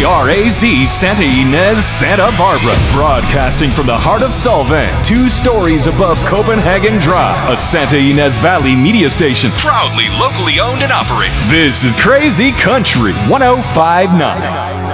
KRAZ Santa Ynez, Santa Barbara. Broadcasting from the heart of Solvang, 2 stories above Copenhagen Drive. A Santa Ynez Valley media station, proudly locally owned and operated. This is Crazy Country 1059.